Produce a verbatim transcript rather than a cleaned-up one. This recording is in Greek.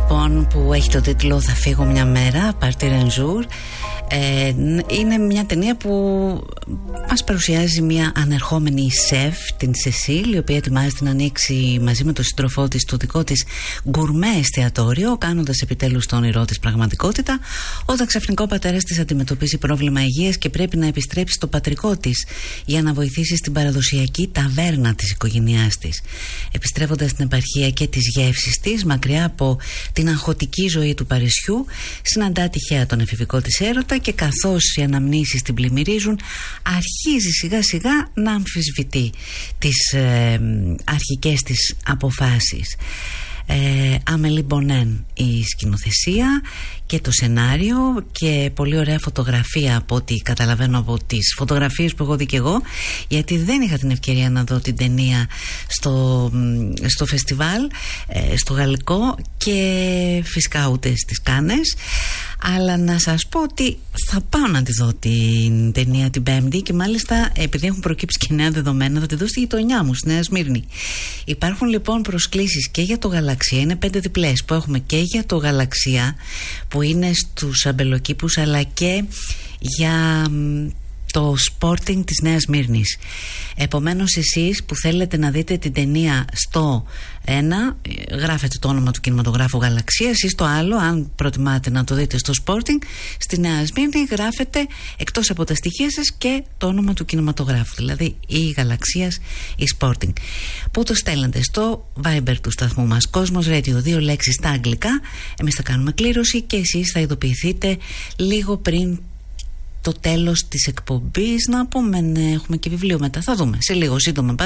λοιπόν που έχει το τίτλο «Θα φύγω μια μέρα», Partir un jour. Ε, είναι μια ταινία που μας παρουσιάζει μια ανερχόμενη σεφ, την Σεσίλ, η οποία ετοιμάζεται να ανοίξει μαζί με τον σύντροφό της το δικό της γκουρμέ εστιατόριο, κάνοντας επιτέλους το όνειρό της πραγματικότητα, όταν ξαφνικά ο πατέρας της αντιμετωπίζει πρόβλημα υγείας και πρέπει να επιστρέψει στο πατρικό της για να βοηθήσει στην παραδοσιακή ταβέρνα της οικογένειάς της. Επιστρέφοντας στην επαρχία και τις γεύσεις της, μακριά από την αγχωτική ζωή του Παρισιού, συναντά τυχαία τον εφηβικό της έρωτα και καθώς οι αναμνήσεις την πλημμυρίζουν, αρχίζει σιγά σιγά να αμφισβητεί τις ε, αρχικές της αποφάσεις. ε, Αμελή Μπονέν η σκηνοθεσία και το σενάριο, και πολύ ωραία φωτογραφία από ό,τι καταλαβαίνω από τις φωτογραφίες που έχω δει και εγώ, γιατί δεν είχα την ευκαιρία να δω την ταινία στο, στο φεστιβάλ, στο γαλλικό, και φυσικά ούτε στις Κάνες. Αλλά να σας πω ότι θα πάω να τη δω την ταινία την Πέμπτη, και μάλιστα επειδή έχουν προκύψει και νέα δεδομένα θα τη δω στη γειτονιά μου, στη Νέα Σμύρνη. Υπάρχουν λοιπόν προσκλήσεις και για το Γαλαξία, είναι πέντε διπλές που έχουμε και για το Γαλαξία που είναι στους αμπελοκήπους, αλλά και για το Sporting της Νέας Σμύρνης. Επομένως εσείς που θέλετε να δείτε την ταινία στο ένα, γράφετε το όνομα του κινηματογράφου Γαλαξία, ή στο άλλο, αν προτιμάτε να το δείτε στο Sporting στη Νέα Σμύρνη, γράφετε εκτός από τα στοιχεία σας και το όνομα του κινηματογράφου, δηλαδή ή Γαλαξίας ή Sporting, που το στέλνετε στο Viber του σταθμού μας, Κόσμος Radio, δύο λέξεις στα αγγλικά. Εμείς θα κάνουμε κλήρωση και εσείς θα ειδοποιηθείτε λίγο πριν το τέλος της εκπομπής. Να πούμε, ναι, έχουμε και βιβλίο μετά, θα δούμε σε λίγο, σύντομα.